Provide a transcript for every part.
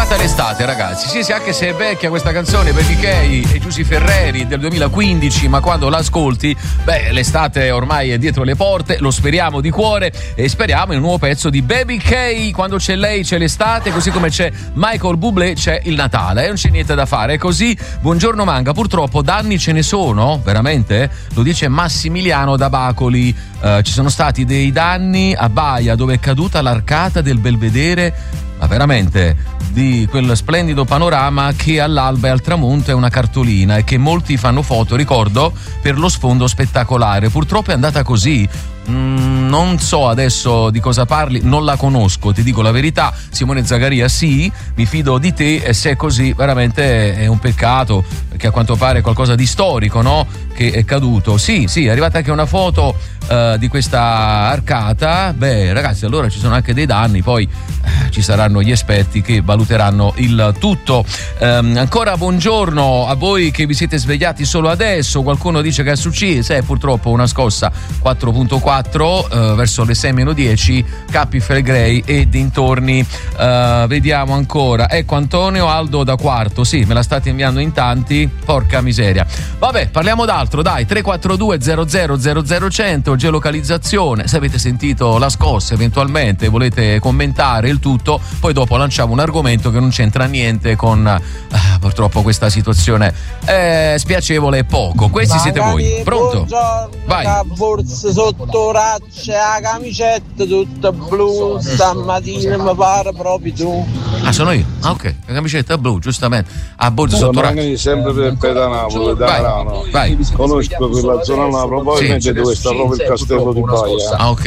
arrivata l'estate, ragazzi. Sì, anche se è vecchia questa canzone per Michei e Giusy Ferreri del 2015, ma quando la ascolti, l'estate ormai è dietro le porte, lo speriamo di cuore e speriamo in un nuovo pezzo di Baby K. Quando c'è lei c'è l'estate, così come c'è Michael Bublé c'è il Natale, e non c'è niente da fare, è così. Buongiorno Manga, purtroppo danni ce ne sono, veramente? Lo dice Massimiliano da Bacoli. Ci sono stati dei danni a Baia, dove è caduta l'arcata del Belvedere, ma veramente di quel splendido panorama che all'alba e al tramonto è una cartolina e che molti fanno foto, ricordo, per lo sfondo spettacolare. Purtroppo è andata così. Non so adesso di cosa parli, non la conosco, ti dico la verità. Simone Zagaria, sì, mi fido di te, e se è così veramente è un peccato, perché a quanto pare è qualcosa di storico, no? Che è caduto. Sì, è arrivata anche una foto di questa arcata. Ragazzi, allora ci sono anche dei danni, poi ci saranno gli esperti che valuteranno il tutto. Ancora buongiorno a voi che vi siete svegliati solo adesso. Qualcuno dice che è successo, purtroppo una scossa 4.4 verso le 6:10, Capi Flegrei e dintorni. Vediamo ancora, ecco Antonio Aldo da Quarto, sì, me la state inviando in tanti, porca miseria. Vabbè, parliamo d'altro, dai. 342 00 100, geolocalizzazione. Se avete sentito la scossa, eventualmente volete commentare il tutto, poi dopo lanciamo un argomento che non c'entra niente con purtroppo questa situazione spiacevole e poco. Questi siete voi. Pronto? Vai. Borse sotto racce, la camicetta tutta blu, stamattina mi pare proprio tu. Sono io? Ok, la camicetta blu, giustamente. A borse sotto racce. Sempre per da Napoli, da Arano. Vai. Conosco quella zona là, probabilmente dove sta proprio il castello di Baia. Ok.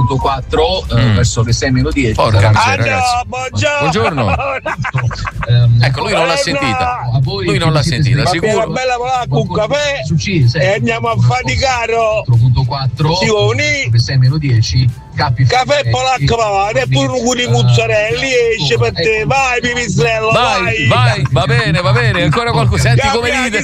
4.4 verso le 6:10. Porca miseria, ragazzi. Buongiorno. Ecco, lui non l'ha sentita. Lui non l'ha sentita, sicuro. Una bella polacca, un caffè e andiamo a faticare. 4.4 sì, 6:10. caffè polacco, va, e pure un culo di mozzarella, esce per te, vai pipistrello, vai, va bene, ancora qualcuno, senti come ride.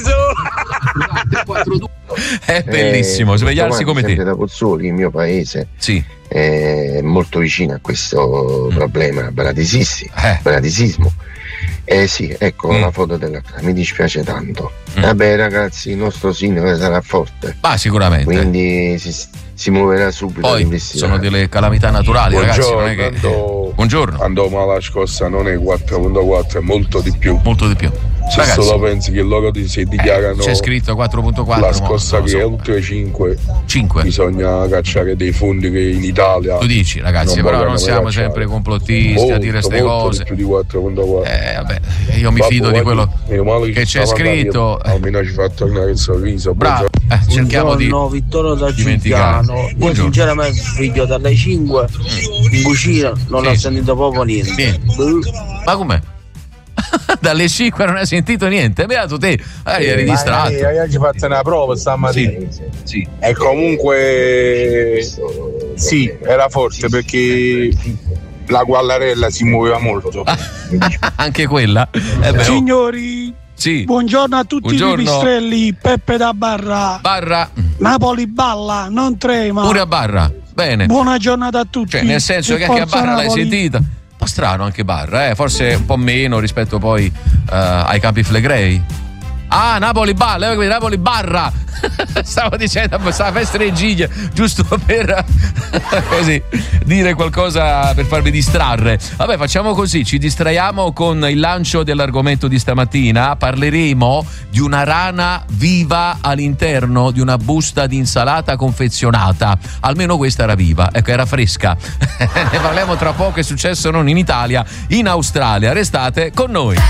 È bellissimo svegliarsi come te. Da Pozzuoli, il mio paese, sì, è molto vicino a questo problema bradisismo. Sì, ecco la foto della mi dispiace tanto. Vabbè ragazzi, il nostro sindaco sarà forte. Sicuramente. Quindi si muoverà subito. Poi sono delle calamità naturali, ragazzi, non è che... Buongiorno. Andò la scossa non è 4.4, è molto di più. Se Ragazzi, solo pensi che loro si dichiarano c'è scritto 4.4, la scossa che è oltre 5, bisogna cacciare dei fondi che in Italia tu dici, ragazzi, però non siamo sempre complottisti a dire queste cose. Più di 4.4. Vabbè, io mi fido di quello che c'è scritto. Almeno ci fa tornare il sorriso. Bravo. Cerchiamo di Vittorio da dimenticare. Io sinceramente figlio dalle 5 in cucina non ho sentito proprio niente. Ma com'è? Dalle 5 non hai sentito niente? Beato te, eri distratto. Io ci ho fatto una prova stamattina. Sì. E comunque sì, era forte perché la guallarella si muoveva molto. Anche quella? Signori, sì. Buongiorno a tutti i pipistrelli, Peppe da Barra. Napoli balla, non trema. Pure a Barra, bene. Buona giornata a tutti. Cioè, nel senso che anche a Barra l'hai sentita? Un po' strano anche Barra, forse un po' meno rispetto poi ai Campi Flegrei. Napoli balla, Napoli Barra. Stavo dicendo, stava festa regia, giusto per così dire qualcosa per farvi distrarre. Vabbè, facciamo così, ci distraiamo con il lancio dell'argomento di stamattina. Parleremo di una rana viva all'interno di una busta di insalata confezionata. Almeno questa era viva, ecco, era fresca. Ne parliamo tra poco, è successo non in Italia, in Australia. Restate con noi.